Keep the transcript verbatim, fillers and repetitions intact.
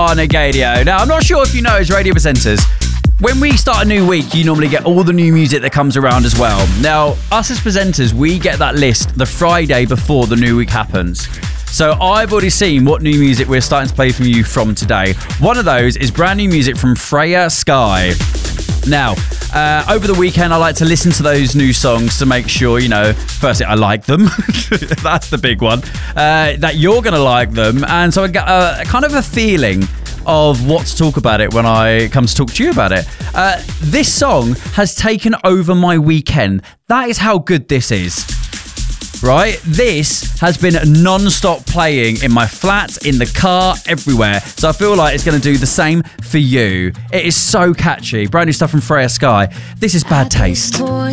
on Gadio. Now, I'm not sure if you know as radio presenters, when we start a new week, you normally get all the new music that comes around as well. Now, us as presenters, we get that list the Friday before the new week happens. So I've already seen what new music we're starting to play from you from today. One of those is brand new music from Freya Sky. Now, uh, over the weekend, I like to listen to those new songs to make sure, you know, firstly, I like them. That's the big one. Uh, that you're going to like them. And so I got a, kind of a feeling of what to talk about it when I come to talk to you about it. Uh, this song has taken over my weekend. That is how good this is. Right? This has been non-stop playing in my flat, in the car, everywhere. So I feel like it's going to do the same for you. It is so catchy. Brand new stuff from Freya Sky. This is Bad Taste.